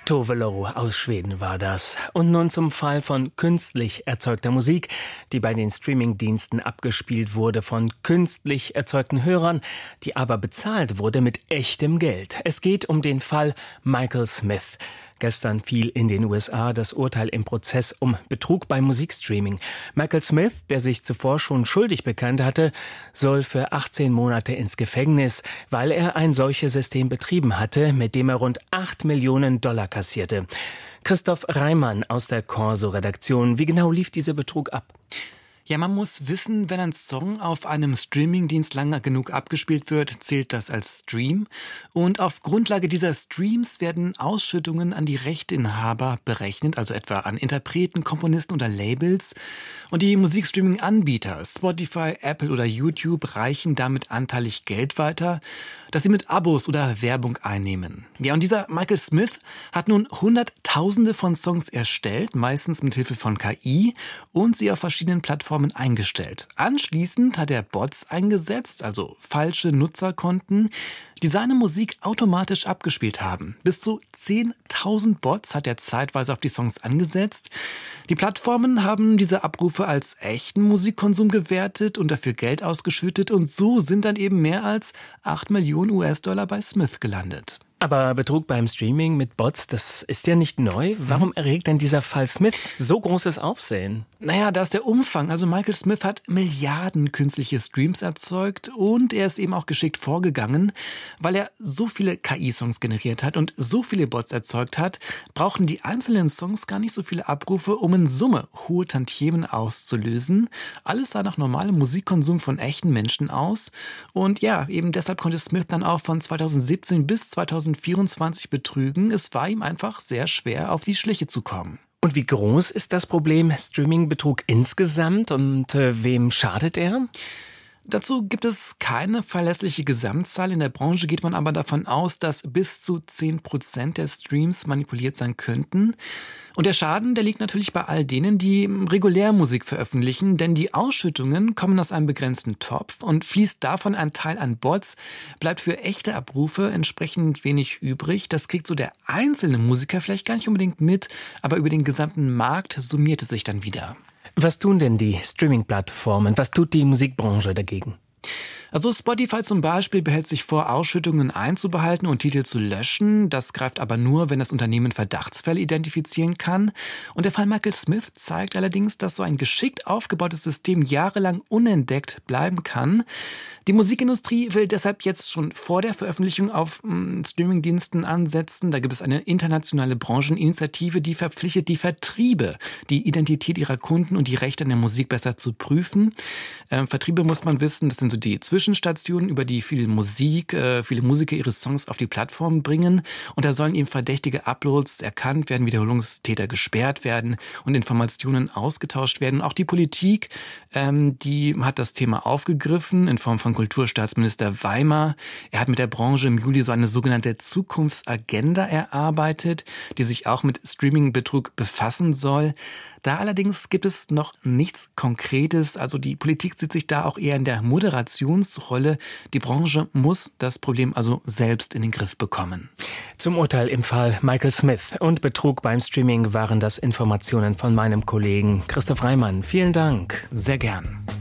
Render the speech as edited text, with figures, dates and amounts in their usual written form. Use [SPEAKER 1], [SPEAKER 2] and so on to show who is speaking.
[SPEAKER 1] Tove Lo aus Schweden war das. Und nun zum Fall von künstlich erzeugter Musik, die bei den Streamingdiensten abgespielt wurde von künstlich erzeugten Hörern, die aber bezahlt wurde mit echtem Geld. Es geht um den Fall Michael Smith. Gestern fiel in den USA das Urteil im Prozess um Betrug beim Musikstreaming. Michael Smith, der sich zuvor schon schuldig bekannt hatte, soll für 18 Monate ins Gefängnis, weil er ein solches System betrieben hatte, mit dem er rund $8 Millionen kassierte. Christoph Reimann aus der Corso-Redaktion. Wie genau lief dieser Betrug ab?
[SPEAKER 2] Ja, man muss wissen, wenn ein Song auf einem Streamingdienst lange genug abgespielt wird, zählt das als Stream. Und auf Grundlage dieser Streams werden Ausschüttungen an die Rechteinhaber berechnet, also etwa an Interpreten, Komponisten oder Labels. Und die Musikstreaming-Anbieter, Spotify, Apple oder YouTube, reichen damit anteilig Geld weiter, das sie mit Abos oder Werbung einnehmen. Ja, und dieser Michael Smith hat nun Hunderttausende von Songs erstellt, meistens mit Hilfe von KI, und sie auf verschiedenen Plattformen eingestellt. Anschließend hat er Bots eingesetzt, also falsche Nutzerkonten, die seine Musik automatisch abgespielt haben. Bis zu 10.000 Bots hat er zeitweise auf die Songs angesetzt. Die Plattformen haben diese Abrufe als echten Musikkonsum gewertet und dafür Geld ausgeschüttet, und so sind dann eben mehr als $8 Millionen bei Smith gelandet.
[SPEAKER 1] Aber Betrug beim Streaming mit Bots, das ist ja nicht neu. Warum erregt denn dieser Fall Smith so großes Aufsehen?
[SPEAKER 2] Naja, da ist der Umfang. Also Michael Smith hat Milliarden künstliche Streams erzeugt, und er ist eben auch geschickt vorgegangen. Weil er so viele KI-Songs generiert hat und so viele Bots erzeugt hat, brauchen die einzelnen Songs gar nicht so viele Abrufe, um in Summe hohe Tantiemen auszulösen. Alles sah nach normalem Musikkonsum von echten Menschen aus. Und ja, eben deshalb konnte Smith dann auch von 2017 bis 2024 betrügen. Es war ihm einfach sehr schwer, auf die Schliche zu kommen.
[SPEAKER 1] Und wie groß ist das Problem Streaming-Betrug insgesamt und wem schadet er?
[SPEAKER 2] Dazu gibt es keine verlässliche Gesamtzahl. In der Branche geht man aber davon aus, dass bis zu 10% der Streams manipuliert sein könnten. Und der Schaden, der liegt natürlich bei all denen, die regulär Musik veröffentlichen, denn die Ausschüttungen kommen aus einem begrenzten Topf, und fließt davon ein Teil an Bots, bleibt für echte Abrufe entsprechend wenig übrig. Das kriegt so der einzelne Musiker vielleicht gar nicht unbedingt mit, aber über den gesamten Markt summiert es sich dann wieder.
[SPEAKER 1] Was tun denn die Streaming-Plattformen? Was tut die Musikbranche dagegen?
[SPEAKER 2] Also Spotify zum Beispiel behält sich vor, Ausschüttungen einzubehalten und Titel zu löschen. Das greift aber nur, wenn das Unternehmen Verdachtsfälle identifizieren kann. Und der Fall Michael Smith zeigt allerdings, dass so ein geschickt aufgebautes System jahrelang unentdeckt bleiben kann. Die Musikindustrie will deshalb jetzt schon vor der Veröffentlichung auf Streamingdiensten ansetzen. Da gibt es eine internationale Brancheninitiative, die verpflichtet die Vertriebe, die Identität ihrer Kunden und die Rechte an der Musik besser zu prüfen. Vertriebe, muss man wissen, das sind so die Zwischenstationen, über die viele Musiker ihre Songs auf die Plattform bringen. Und da sollen eben verdächtige Uploads erkannt werden, Wiederholungstäter gesperrt werden und Informationen ausgetauscht werden. Auch die Politik, die hat das Thema aufgegriffen in Form von Kulturstaatsminister Weimar. Er hat mit der Branche im Juli so eine sogenannte Zukunftsagenda erarbeitet, die sich auch mit Streaming-Betrug befassen soll. Da allerdings gibt es noch nichts Konkretes. Also die Politik sieht sich da auch eher in der Moderationsrolle. Die Branche muss das Problem also selbst in den Griff bekommen.
[SPEAKER 1] Zum Urteil im Fall Michael Smith und Betrug beim Streaming waren das Informationen von meinem Kollegen Christoph Reimann. Vielen Dank.
[SPEAKER 2] Sehr gern.